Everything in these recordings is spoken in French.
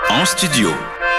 En studio.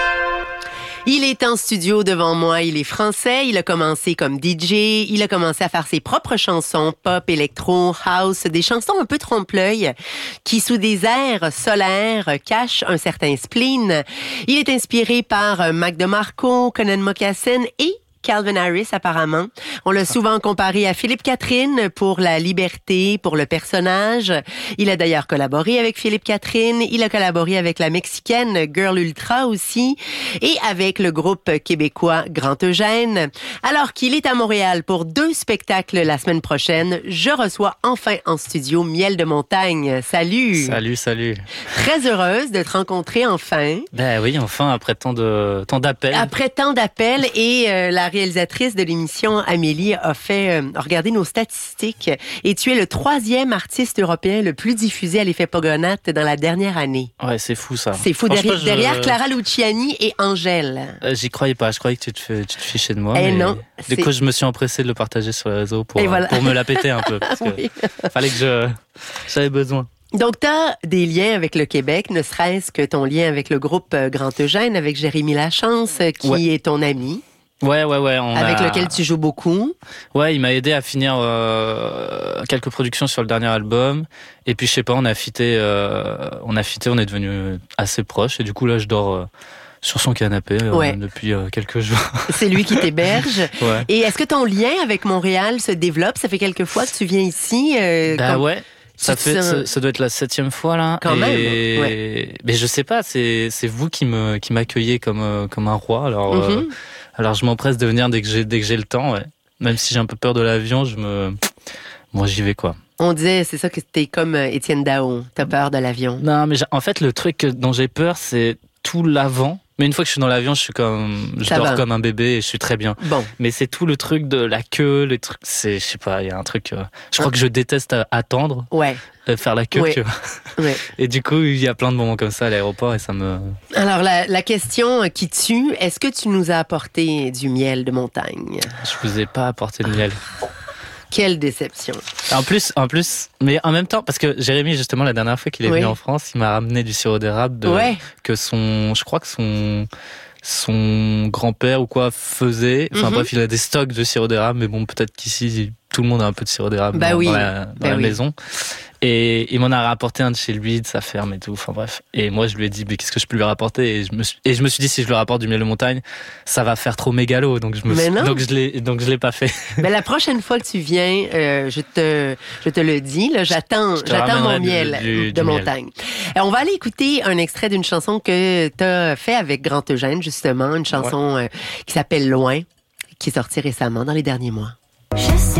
Il est en studio devant moi, il est français, il a commencé comme DJ, il a commencé à faire ses propres chansons, pop, électro, house, des chansons un peu trompe-l'œil, qui sous des airs solaires cachent un certain spleen. Il est inspiré par Mac DeMarco, Conan Mocassin et Calvin Harris, apparemment. On l'a souvent comparé à Philippe Catherine pour la liberté, pour le personnage. Il a d'ailleurs collaboré avec Philippe Catherine. Il a collaboré avec la Mexicaine Girl Ultra aussi et avec le groupe québécois Grand Eugène. Alors qu'il est à Montréal pour 2 spectacles la semaine prochaine, je reçois enfin en studio Miel de Montagne. Salut! Salut! Très heureuse de te rencontrer enfin. Ben oui, enfin, après tant d'appels. Après tant d'appels et la réalisatrice de l'émission, Amélie, a regardé nos statistiques et tu es le 3e artiste européen le plus diffusé à l'effet Pogonate dans la dernière année. Ouais, c'est fou ça. C'est fou, derrière Clara Luciani et Angèle. J'y croyais pas, je croyais que tu te fichais de moi. Eh non. Du coup, je me suis empressé de le partager sur les réseaux pour me la péter un peu. Parce que oui. fallait que j'avais besoin. Donc, tu as des liens avec le Québec, ne serait-ce que ton lien avec le groupe Grand Eugène, avec Jérémy Lachance, qui est ton ami. Ouais. Avec lequel tu joues beaucoup. Ouais, il m'a aidé à finir quelques productions sur le dernier album. Et puis, je sais pas, on a fité, on est devenus assez proches. Et du coup, là, je dors sur son canapé depuis quelques jours. C'est lui qui t'héberge. Ouais. Et est-ce que ton lien avec Montréal se développe? Ça fait quelques fois que tu viens ici. Ouais. Ça doit être la 7e fois là. Quand même. Ouais. Mais je sais pas, c'est vous qui m'accueillez comme un roi. Alors je m'empresse de venir dès que j'ai le temps. Ouais. Même si j'ai un peu peur de l'avion, moi j'y vais quoi. On disait, c'est ça, que t'es comme Étienne Dao. T'as peur de l'avion. Non, mais en fait le truc dont j'ai peur, c'est tout l'avant. Mais une fois que je suis dans l'avion, je dors comme un bébé et je suis très bien. Bon. Mais c'est tout le truc de la queue, les trucs, je sais pas, il y a un truc, je crois que je déteste attendre. Ouais. Faire la queue, ouais. tu vois. Ouais. Et du coup, il y a plein de moments comme ça à l'aéroport et ça me... Alors, la question qui tue, est-ce que tu nous as apporté du miel de montagne? Je vous ai pas apporté de miel. Quelle déception. En plus, mais en même temps, parce que Jérémy, justement, la dernière fois qu'il est venu en France, il m'a ramené du sirop d'érable je crois que son grand-père ou quoi faisait. Enfin bref, il a des stocks de sirop d'érable, mais bon, peut-être qu'ici, tout le monde a un peu de sirop d'érable dans la maison. Et il m'en a rapporté un de chez lui, de sa ferme et tout. Enfin bref. Et moi, je lui ai dit, mais qu'est-ce que je peux lui rapporter? Et je me suis dit, si je lui rapporte du miel de montagne, ça va faire trop mégalo. Donc je l'ai pas fait. Mais la prochaine fois que tu viens, je te le dis, là, j'attends mon miel de montagne. On va aller écouter un extrait d'une chanson que t'as fait avec Grand Eugène, justement. Une chanson qui s'appelle Loin, qui est sortie récemment, dans les derniers mois. Je sais